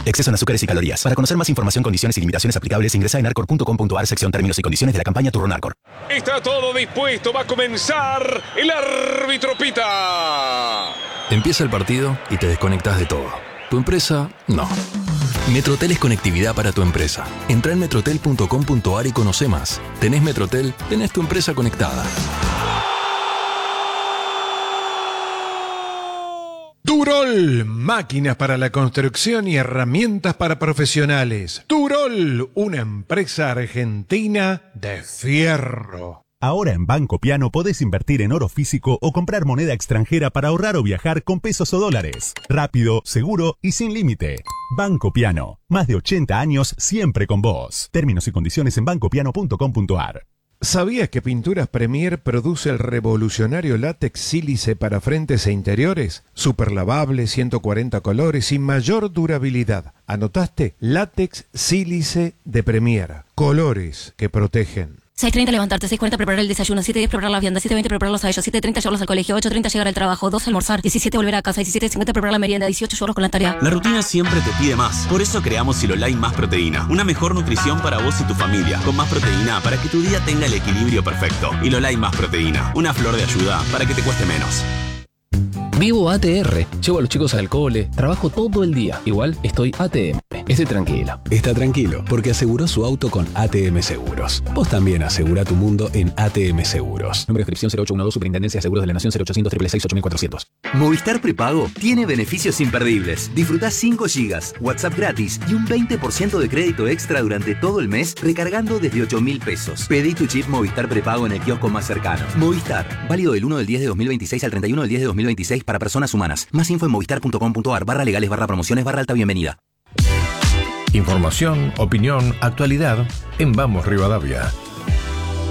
Exceso en azúcares y calorías. Para conocer más información, condiciones y limitaciones aplicables, ingresa en arcor.com.ar, sección términos y condiciones de la campaña Turrón Arcor. Está todo dispuesto, va a comenzar. El árbitro pita. Empieza el partido y te desconectas de todo. ¿Tu empresa? No. Metrotel es conectividad para tu empresa. Entra en metrotel.com.ar y conoce más. ¿Tenés Metrotel? Tenés tu empresa conectada. Turol, máquinas para la construcción y herramientas para profesionales. Turol, una empresa argentina de fierro. Ahora en Banco Piano podés invertir en oro físico o comprar moneda extranjera para ahorrar o viajar con pesos o dólares. Rápido, seguro y sin límite. Banco Piano, más de 80 años siempre con vos. Términos y condiciones en bancopiano.com.ar. ¿Sabías que Pinturas Premier produce el revolucionario látex sílice para frentes e interiores? Super lavable, 140 colores y mayor durabilidad. ¿Anotaste? Látex sílice de Premier. Colores que protegen. 6:30 levantarte, 6:40 preparar el desayuno, 7:10 preparar la vianda, 7:20 prepararlos a ellos, 7:30 llevarlos al colegio, 8:30 llegar al trabajo, 2 almorzar, 17 volver a casa, 17:50 preparar la merienda, 18 llevarlos con la tarea. La rutina siempre te pide más. Por eso creamos Silolai Más Proteína. Una mejor nutrición para vos y tu familia. Con más proteína para que tu día tenga el equilibrio perfecto. Silolai Más Proteína. Una flor de ayuda para que te cueste menos. Vivo ATR, llevo a los chicos al cole, trabajo todo el día. Igual estoy ATM, estoy tranquilo. Está tranquilo, porque aseguró su auto con ATM Seguros. Vos también asegura tu mundo en ATM Seguros. Número de inscripción 0812, Superintendencia de Seguros de la Nación 0800 666 8400. Movistar Prepago tiene beneficios imperdibles. Disfrutá 5 GB, WhatsApp gratis y un 20% de crédito extra durante todo el mes recargando desde 8.000 pesos. Pedí tu chip Movistar Prepago en el kiosco más cercano. Movistar, válido del 1 del 10 de 2026 al 31 del 10 de 2026 para personas humanas. Más info en movistar.com.ar/legales/promociones/alta bienvenida. Información, opinión, actualidad en Vamos Rivadavia.